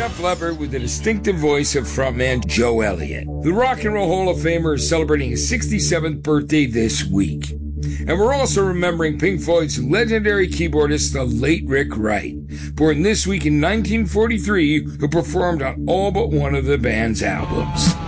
Def Leppard with the distinctive voice of frontman Joe Elliott. The Rock and Roll Hall of Famer is celebrating his 67th birthday this week. And we're also remembering Pink Floyd's legendary keyboardist, the late Rick Wright, born this week in 1943, who performed on all but one of the band's albums.